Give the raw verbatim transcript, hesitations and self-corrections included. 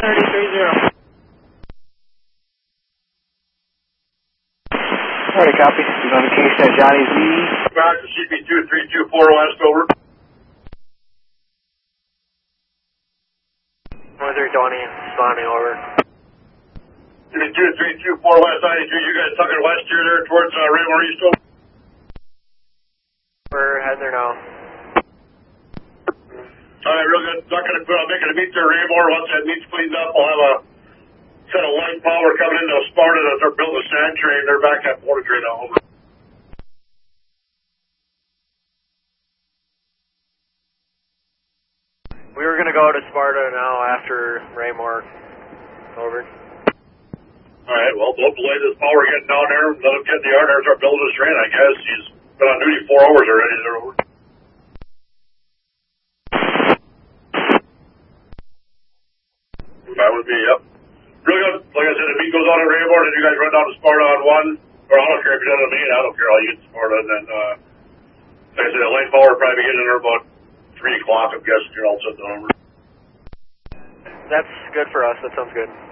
thirty-three zero. Alright, copy. He's on vacation at Johnny's V. Back to C P two three two four west, over. one three twenty, responding, over. C P two three two four west ninety-two, you guys tucking west here there towards uh, Raymore East, over. We're heading there now. Alright, real good. Not gonna quit. I'm making a meet there, Raymore. Once that meet's cleaned up, I'll have a set of light power coming into Sparta as they're building a sand train. They're back at Portage right now, over. We were going to go to Sparta now after Raymore. Over. Alright, well, don't delay this power getting down there. Let him get in the yard there and start building his train, I guess. He's been on duty four hours already. They're over. That would be, yep. Really good. Like I said, the meet goes on at Raymore, then you guys run down to Sparta on one. Or I don't care if you're done on the main, I don't care how you get to Sparta. And then, uh, like I said, the light power will probably be getting in there about three o'clock, I'm guessing. You're all set down over. That's good for us. That sounds good.